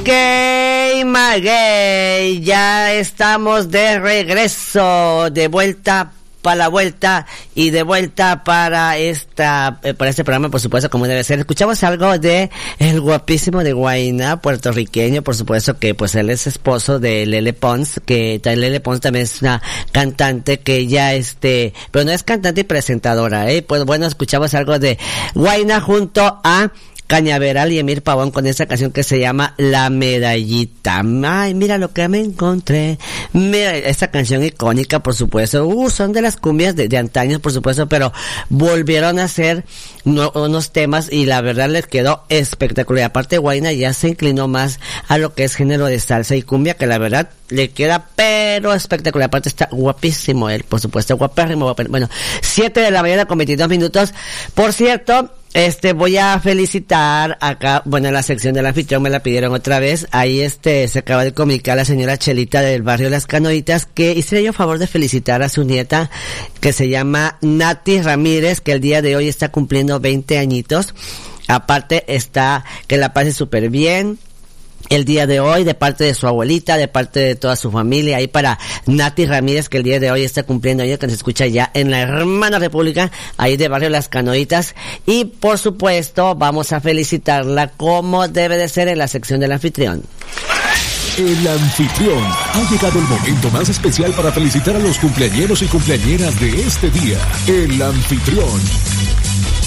Maguey, ya estamos de regreso, de vuelta para la vuelta y de vuelta para para este programa, por supuesto, como debe ser. Escuchamos algo de el guapísimo de Guayna, puertorriqueño, por supuesto, que pues él es esposo de Lele Pons, que Lele Pons también es una cantante que ya pero no es cantante y presentadora, pues bueno, escuchamos algo de Guayna junto a Cañaveral y Emir Pavón con esa canción que se llama La Medallita. Ay, mira lo que me encontré. Mira, esta canción icónica, por supuesto. Son de las cumbias de antaño, por supuesto, pero volvieron a hacer unos temas y la verdad les quedó espectacular. Aparte, Guayna ya se inclinó más a lo que es género de salsa y cumbia, que la verdad le queda pero espectacular. Aparte está guapísimo él, por supuesto, guapérrimo. Bueno, 7 de la mañana con 22 minutos. Por cierto, voy a felicitar acá, bueno, en la sección del anfitrión me la pidieron otra vez. Ahí se acaba de comunicar la señora Chelita del barrio Las Canoitas que hiciera yo favor de felicitar a su nieta que se llama Nati Ramírez, que el día de hoy está cumpliendo 20 añitos. Aparte está que la pase súper bien el día de hoy, de parte de su abuelita, de parte de toda su familia, ahí para Nati Ramírez, que el día de hoy está cumpliendo años, que se escucha ya en la hermana república, ahí de barrio Las Canoitas, y por supuesto, vamos a felicitarla como debe de ser en la sección del anfitrión. El anfitrión. Ha llegado el momento más especial para felicitar a los cumpleañeros y cumpleañeras de este día. El anfitrión.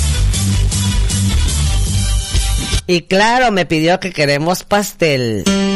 Y claro, me pidió que queremos pastel.